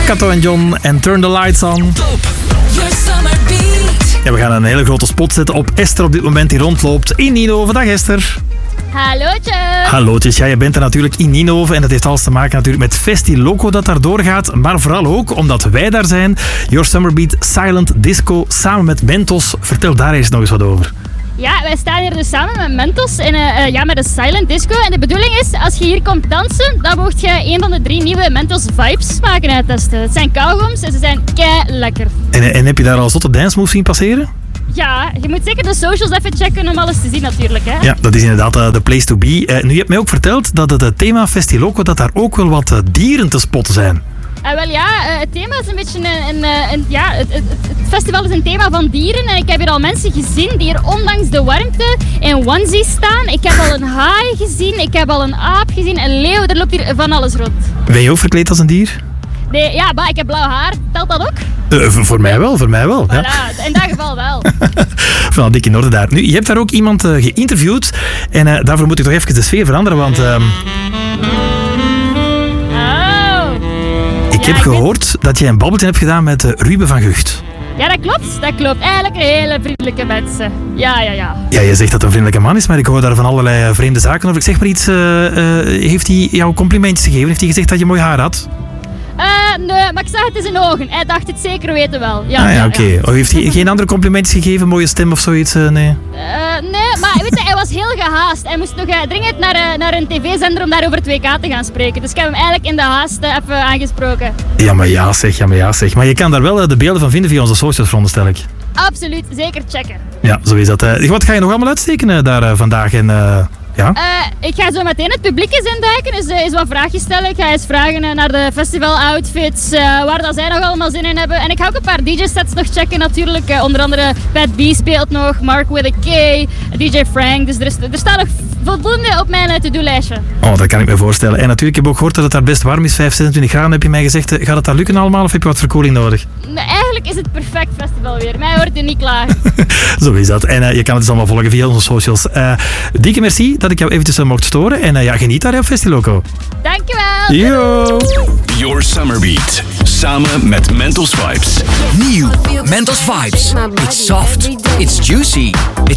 Kato en John en Turn the Lights On. Ja, we gaan een hele grote spot zetten op Esther op dit moment die rondloopt in Ninove. Dag Esther. Hallootjes. Hallootjes, ja, je bent er natuurlijk in Ninove en dat heeft alles te maken natuurlijk met Festi Loco dat daar doorgaat, maar vooral ook omdat wij daar zijn. Your Summer Beat Silent Disco samen met Mentos. Vertel daar eens nog eens wat over. Ja, wij staan hier dus samen met Mentos met een silent disco. En de bedoeling is, als je hier komt dansen, dan mocht je een van de 3 nieuwe Mentos Vibes smaken uittesten. Het zijn kauwgoms en ze zijn kei lekker. En heb je daar al zotte dance moves zien passeren? Ja, je moet zeker de socials even checken om alles te zien natuurlijk. Hè? Ja, dat is inderdaad de place to be. Nu, je hebt mij ook verteld dat het thema Festi Loco, dat daar ook wel wat dieren te spotten zijn. Het thema is een beetje het festival is een thema van dieren en ik heb hier al mensen gezien die hier ondanks de warmte in onesie staan. Ik heb al een haai gezien, ik heb al een aap gezien, een leeuw, er loopt hier van alles rond. Ben je ook verkleed als een dier? Nee, ik heb blauw haar, telt dat ook? Voor mij wel. Voilà, Ja. in dat geval wel. Van dik in orde daar. Nu, je hebt daar ook iemand geïnterviewd en daarvoor moet ik toch even de sfeer veranderen, want... Ik heb gehoord dat jij een babbeltje hebt gedaan met Ruben van Gucht. Ja, dat klopt. Eigenlijk een hele vriendelijke mensen. Ja. Ja, je zegt dat het een vriendelijke man is, maar ik hoor daar van allerlei vreemde zaken over. Ik zeg maar iets, heeft hij jou complimentjes gegeven? Heeft hij gezegd dat je mooi haar had? Nee, maar ik zag het in zijn ogen. Hij dacht het zeker weten wel. Oké. Of heeft hij geen andere complimentjes gegeven? Mooie stem of zoiets? Nee. Nee, maar weet je, hij was heel gehaast. Hij moest nog dringend naar een tv-zender om daar over 2K te gaan spreken. Dus ik heb hem eigenlijk in de haast even aangesproken. Ja, maar ja zeg. Maar je kan daar wel de beelden van vinden via onze socials, veronderstel ik. Absoluut, zeker checken. Ja, zo is dat. Wat ga je nog allemaal uitsteken daar vandaag? Ja? Ik ga zo meteen het publiek eens induiken, dus eens wat vraagjes stellen. Ik ga eens vragen naar de festival-outfits, waar dat zij nog allemaal zin in hebben. En ik ga ook een paar DJ-sets nog checken natuurlijk. Onder andere Pat B speelt nog, Mark with a K, DJ Frank. Dus er staat nog voldoende op mijn to-do-lijstje. Oh, dat kan ik me voorstellen. En natuurlijk heb ik ook gehoord dat het daar best warm is, 26 graden. Heb je mij gezegd, gaat het daar lukken allemaal of heb je wat verkoeling nodig? Nee, eigenlijk is het perfect festivalweer. Mij hoort je niet klaar. Zo is dat. En je kan het dus allemaal volgen via onze socials. Dikke merci dat ik jou eventjes mocht storen. En geniet daar op Festi Loco. Dankjewel. Yo. Your Summer Beat. Samen met Mentos Vibes. Nieuw. Mentos Vibes. It's soft. It's juicy. It's